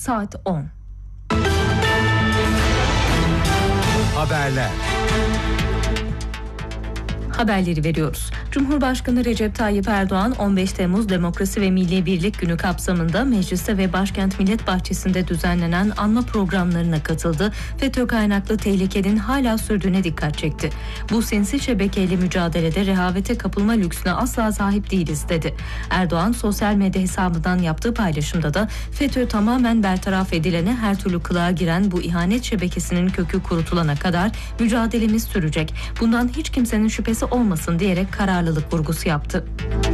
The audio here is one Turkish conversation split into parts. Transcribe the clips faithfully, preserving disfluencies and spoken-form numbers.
saat on. Haberler. Haberleri veriyoruz. Cumhurbaşkanı Recep Tayyip Erdoğan on beş Temmuz Demokrasi ve Milli Birlik Günü kapsamında mecliste ve Başkent Millet Bahçesi'nde düzenlenen anma programlarına katıldı. FETÖ kaynaklı tehlikenin hala sürdüğüne dikkat çekti. Bu sinsi şebekeyle mücadelede rehavete kapılma lüksüne asla sahip değiliz dedi. Erdoğan sosyal medya hesabından yaptığı paylaşımda da FETÖ tamamen bertaraf edilene her türlü kılığa giren bu ihanet şebekesinin kökü kurutulana kadar mücadelemiz sürecek. Bundan hiç kimsenin şüphesi olmasın diyerek kararlılık vurgusu yaptı.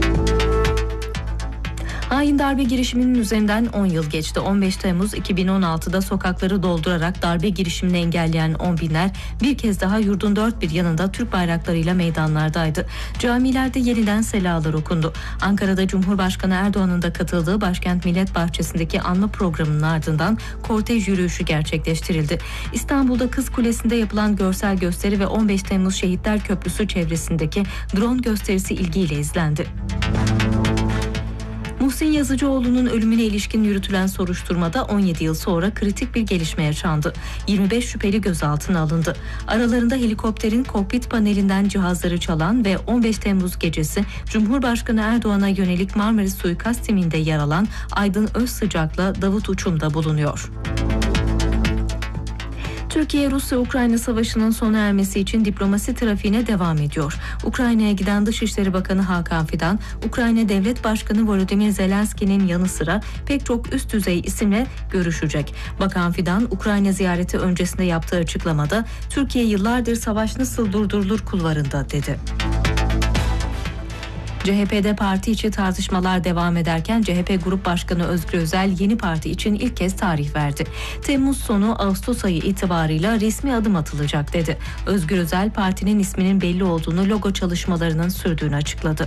Hain darbe girişiminin üzerinden on yıl geçti. on beş Temmuz iki bin on altıda sokakları doldurarak darbe girişimini engelleyen on binler bir kez daha yurdun dört bir yanında Türk bayraklarıyla meydanlardaydı. Camilerde yeniden selalar okundu. Ankara'da Cumhurbaşkanı Erdoğan'ın da katıldığı Başkent Millet Bahçesi'ndeki anma programının ardından kortej yürüyüşü gerçekleştirildi. İstanbul'da Kız Kulesi'nde yapılan görsel gösteri ve on beş Temmuz Şehitler Köprüsü çevresindeki drone gösterisi ilgiyle izlendi. Muhsin Yazıcıoğlu'nun ölümüne ilişkin yürütülen soruşturmada on yedi yıl sonra kritik bir gelişme yaşandı. yirmi beş şüpheli gözaltına alındı. Aralarında helikopterin kokpit panelinden cihazları çalan ve on beş Temmuz gecesi Cumhurbaşkanı Erdoğan'a yönelik Marmaris suikast timinde yer alan Aydın Özsıcak'la Davut Uçum da bulunuyor. Türkiye, Rusya-Ukrayna savaşının sona ermesi için diplomasi trafiğine devam ediyor. Ukrayna'ya giden Dışişleri Bakanı Hakan Fidan, Ukrayna Devlet Başkanı Volodymyr Zelenski'nin yanı sıra pek çok üst düzey isimle görüşecek. Bakan Fidan, Ukrayna ziyareti öncesinde yaptığı açıklamada, Türkiye yıllardır savaş nasıl durdurulur kulvarında dedi. C H P'de parti içi tartışmalar devam ederken C H P Grup Başkanı Özgür Özel yeni parti için ilk kez tarih verdi. Temmuz sonu Ağustos ayı itibarıyla resmi adım atılacak dedi. Özgür Özel partinin isminin belli olduğunu, logo çalışmalarının sürdüğünü açıkladı.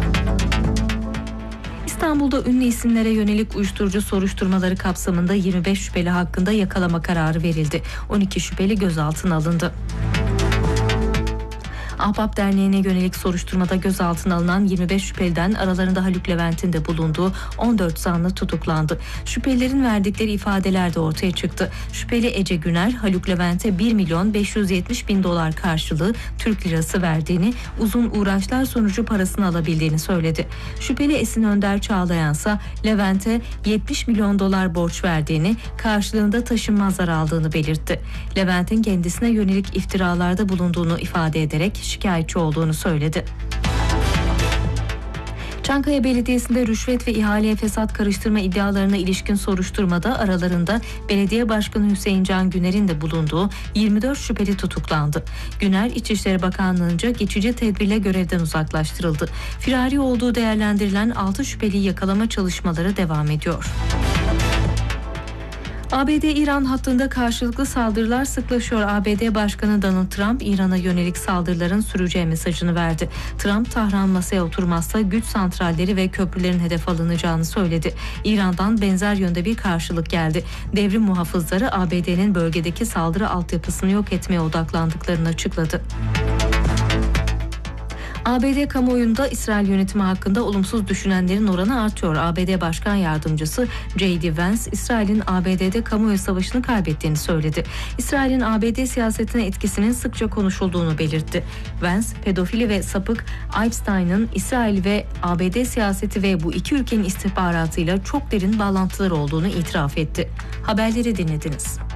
İstanbul'da ünlü isimlere yönelik uyuşturucu soruşturmaları kapsamında yirmi beş şüpheli hakkında yakalama kararı verildi. on iki şüpheli gözaltına alındı. Ahbap Derneği'ne yönelik soruşturmada gözaltına alınan yirmi beş şüpheliden aralarında Haluk Levent'in de bulunduğu on dört zanlı tutuklandı. Şüphelilerin verdikleri ifadeler de ortaya çıktı. Şüpheli Ece Güner, Haluk Levent'e bir milyon beş yüz yetmiş bin dolar karşılığı Türk lirası verdiğini, uzun uğraşlar sonucu parasını alabildiğini söyledi. Şüpheli Esin Önder Çağlayan ise Levent'e yetmiş milyon dolar borç verdiğini, karşılığında taşınmazlar aldığını belirtti. Levent'in kendisine yönelik iftiralarda bulunduğunu ifade ederek şikayetçi olduğunu söyledi. Çankaya Belediyesi'nde rüşvet ve ihaleye fesat karıştırma iddialarına ilişkin soruşturmada aralarında Belediye Başkanı Hüseyin Can Güner'in de bulunduğu yirmi dört şüpheli tutuklandı. Güner, İçişleri Bakanlığı'nca geçici tedbirle görevden uzaklaştırıldı. Firari olduğu değerlendirilen altı şüpheliyi yakalama çalışmaları devam ediyor. A B D-İran hattında karşılıklı saldırılar sıklaşıyor. A B D Başkanı Donald Trump, İran'a yönelik saldırıların süreceği mesajını verdi. Trump, Tahran masaya oturmazsa güç santralleri ve köprülerin hedef alınacağını söyledi. İran'dan benzer yönde bir karşılık geldi. Devrim muhafızları A B D'nin bölgedeki saldırı altyapısını yok etmeye odaklandıklarını açıkladı. A B D kamuoyunda İsrail yönetimi hakkında olumsuz düşünenlerin oranı artıyor. A B D Başkan Yardımcısı J D Vance, İsrail'in A B D'de kamuoyu savaşını kaybettiğini söyledi. İsrail'in A B D siyasetine etkisinin sıkça konuşulduğunu belirtti. Vance, pedofili ve sapık Epstein'ın İsrail ve A B D siyaseti ve bu iki ülkenin istihbaratıyla çok derin bağlantıları olduğunu itiraf etti. Haberleri dinlediniz.